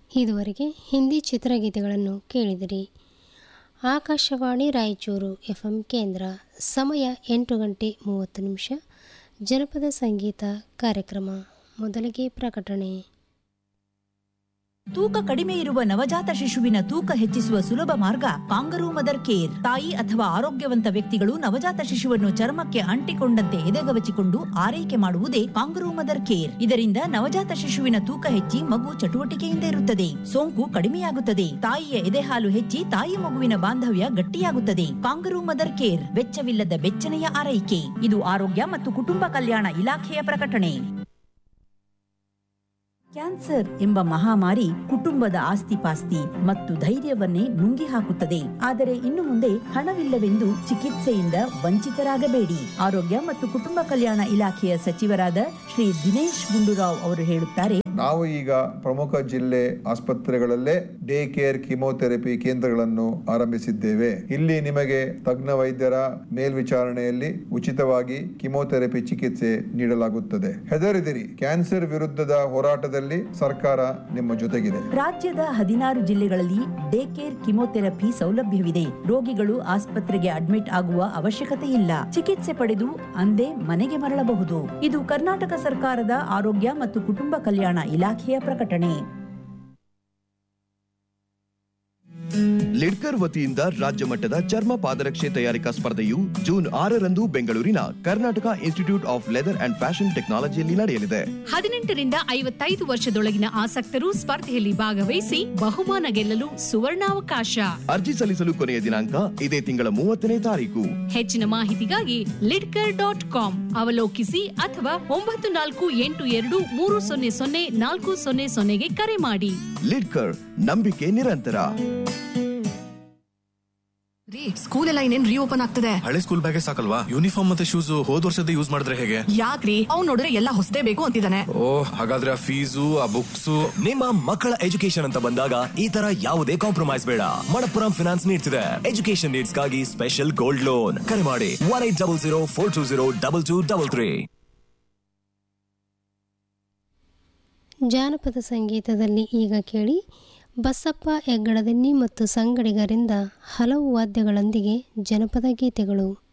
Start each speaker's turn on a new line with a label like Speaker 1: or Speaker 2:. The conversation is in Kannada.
Speaker 1: ಇದುವರೆಗೆ ಹಿಂದಿ ಚಿತ್ರಗೀತೆಗಳನ್ನು ಕೇಳಿದಿರಿ. ಆಕಾಶವಾಣಿ ರಾಯಚೂರು FM ಕೇಂದ್ರ. ಸಮಯ 8:30 ಜನಪದ ಸಂಗೀತ ಕಾರ್ಯಕ್ರಮ. ಮೊದಲಿಗೆ ಪ್ರಕಟಣೆ.
Speaker 2: ತೂಕ ಕಡಿಮೆ ಇರುವ ನವಜಾತ ಶಿಶುವಿನ ತೂಕ ಹೆಚ್ಚಿಸುವ ಸುಲಭ ಮಾರ್ಗ ಕಾಂಗರೂ ಮದರ್ ಕೇರ್. ತಾಯಿ ಅಥವಾ ಆರೋಗ್ಯವಂತ ವ್ಯಕ್ತಿಗಳು ನವಜಾತ ಶಿಶುವನ್ನು ಚರ್ಮಕ್ಕೆ ಅಂಟಿಕೊಂಡಂತೆ ಎದೆಗವಚಿಕೊಂಡು ಆರೈಕೆ ಮಾಡುವುದೇ ಕಾಂಗರೂ ಮದರ್ ಕೇರ್. ಇದರಿಂದ ನವಜಾತ ಶಿಶುವಿನ ತೂಕ ಹೆಚ್ಚಿ ಮಗು ಚಟುವಟಿಕೆಯಿಂದ ಇರುತ್ತದೆ, ಸೋಂಕು ಕಡಿಮೆಯಾಗುತ್ತದೆ, ತಾಯಿಯ ಎದೆಹಾಲು ಹೆಚ್ಚಿ ತಾಯಿ ಮಗುವಿನ ಬಾಂಧವ್ಯ ಗಟ್ಟಿಯಾಗುತ್ತದೆ. ಕಾಂಗರೂ ಮದರ್ ಕೇರ್ ವೆಚ್ಚವಿಲ್ಲದ ಬೆಚ್ಚನೆಯ ಆರೈಕೆ. ಇದು ಆರೋಗ್ಯ ಮತ್ತು ಕುಟುಂಬ ಕಲ್ಯಾಣ ಇಲಾಖೆಯ ಪ್ರಕಟಣೆ. ಕ್ಯಾನ್ಸರ್ ಎಂಬ ಮಹಾಮಾರಿ ಕುಟುಂಬದ ಆಸ್ತಿಪಾಸ್ತಿ ಮತ್ತು ಧೈರ್ಯವನ್ನೇ ನುಂಗಿ ಹಾಕುತ್ತದೆ. ಆದರೆ ಇನ್ನು ಮುಂದೆ ಹಣವಿಲ್ಲವೆಂದು ಚಿಕಿತ್ಸೆಯಿಂದ ವಂಚಿತರಾಗಬೇಡಿ. ಆರೋಗ್ಯ ಮತ್ತು ಕುಟುಂಬ ಕಲ್ಯಾಣ ಇಲಾಖೆಯ ಸಚಿವರಾದ ಶ್ರೀ ದಿನೇಶ್ ಗುಂಡೂರಾವ್ ಅವರು ಹೇಳುತ್ತಾರೆ,
Speaker 3: ನಾವು ಈಗ ಪ್ರಮುಖ ಜಿಲ್ಲೆ ಆಸ್ಪತ್ರೆಗಳಲ್ಲೇ ಡೇ ಕೇರ್ ಕಿಮೋಥೆರಪಿ ಕೇಂದ್ರಗಳನ್ನು ಆರಂಭಿಸಿದ್ದೇವೆ. ಇಲ್ಲಿ ನಿಮಗೆ ತಜ್ಞ ವೈದ್ಯರ ಮೇಲ್ವಿಚಾರಣೆಯಲ್ಲಿ ಉಚಿತವಾಗಿ ಕಿಮೋಥೆರಪಿ ಚಿಕಿತ್ಸೆ ನೀಡಲಾಗುತ್ತದೆ. ಹೆದರಿದಿರಿ, ಕ್ಯಾನ್ಸರ್ ವಿರುದ್ಧದ ಹೋರಾಟದಲ್ಲಿ ಸರ್ಕಾರ ನಿಮ್ಮ ಜೊತೆಗಿದೆ.
Speaker 2: ರಾಜ್ಯದ 16 ಜಿಲ್ಲೆಗಳಲ್ಲಿ ಡೇ ಕೇರ್ ಕಿಮೋಥೆರಪಿ ಸೌಲಭ್ಯವಿದೆ. ರೋಗಿಗಳು ಆಸ್ಪತ್ರೆಗೆ ಅಡ್ಮಿಟ್ ಆಗುವ ಅವಶ್ಯಕತೆ ಇಲ್ಲ. ಚಿಕಿತ್ಸೆ ಪಡೆದು ಅಂದೇ ಮನೆಗೆ ಮರಳಬಹುದು. ಇದು ಕರ್ನಾಟಕ ಸರ್ಕಾರದ ಆರೋಗ್ಯ ಮತ್ತು ಕುಟುಂಬ ಕಲ್ಯಾಣ ಇಲಾಖೆಯ ಪ್ರಕಟಣೆ.
Speaker 4: ಲಿಡ್ಕರ್ ವತಿಯಿಂದ ರಾಜ್ಯ ಮಟ್ಟದ ಚರ್ಮ ಪಾದರಕ್ಷೆ ತಯಾರಿಕಾ ಸ್ಪರ್ಧೆಯು ಜೂನ್ 6ರಂದು ಬೆಂಗಳೂರಿನ Karnataka institute of leather and fashion ಟೆಕ್ನಾಲಜಿಯಲ್ಲಿ ನಡೆಯಲಿದೆ.
Speaker 5: 18 ರಿಂದ 55 ವರ್ಷದೊಳಗಿನ ಆಸಕ್ತರು ಸ್ಪರ್ಧೆಯಲ್ಲಿ ಭಾಗವಹಿಸಿ ಬಹುಮಾನ ಗೆಲ್ಲಲು ಸುವರ್ಣಾವಕಾಶ.
Speaker 4: ಅರ್ಜಿ ಸಲ್ಲಿಸಲು ಕೊನೆಯ ದಿನಾಂಕ ಇದೇ ತಿಂಗಳ 30ನೇ ತಾರೀಕು.
Speaker 5: ಹೆಚ್ಚಿನ ಮಾಹಿತಿಗಾಗಿ lidker.com ಅವಲೋಕಿಸಿ ಅಥವಾ 9482300400ಗೆ ಕರೆ ಮಾಡಿ.
Speaker 4: ಲಿಡ್ಕರ್, ನಂಬಿಕೆ ನಿರಂತರ.
Speaker 6: ಸ್ಕೂಲ್ ಎಲ್ಲ ಇನ್ನೇನ್ ರೀಓಪನ್ ಆಗ್ತದೆ.
Speaker 7: ಹಳೆ ಸ್ಕೂಲ್ ಬ್ಯಾಗೇ ಸಾಕಲ್ವಾ? ಯೂನಿಫಾರ್ಮ್ ಮತ್ತೆ ಶೂಸ್ ಹೋದ್ ವರ್ಷದ ಯೂಸ್ ಮಾಡಿದ್ರೆ ಹೇಗೆ?
Speaker 6: ಯಾಕ್ರಿ, ಅವ್ನು ನೋಡಿದ್ರೆ ಎಲ್ಲ ಹೊಸದೇ ಬೇಕು ಅಂತಿದ್ದಾನೆ.
Speaker 7: ಓ, ಹಾಗಾದ್ರೆ ಆ ಫೀಸು, ಆ ಬುಕ್ಸ್.
Speaker 8: ನಿಮ್ಮ ಮಕ್ಕಳ ಎಜುಕೇಶನ್ ಅಂತ ಬಂದಾಗ ಈ ತರ ಯಾವುದೇ ಕಾಂಪ್ರಮೈಸ್ ಬೇಡ. ಮಣಪ್ಪುರಂ ಫಿನಾನ್ಸ್ ನೀಡ್ತಿದೆ ಎಜುಕೇಶನ್ ನೀಡ್ಸ್ ಗಾಗಿ ಸ್ಪೆಷಲ್ ಗೋಲ್ಡ್ ಲೋನ್. ಕರೆ ಮಾಡಿ 180042022233.
Speaker 1: ಜಾನಪದ ಸಂಗೀತದಲ್ಲಿ ಈಗ ಕೇಳಿ ಬಸಪ್ಪ ಹೆಗ್ಗಡದೆನ್ನಿ ಮತ್ತು ಸಂಗಡಿಗರಿಂದ ಹಲವು ವಾದ್ಯಗಳೊಂದಿಗೆ ಜನಪದ ಗೀತೆಗಳು.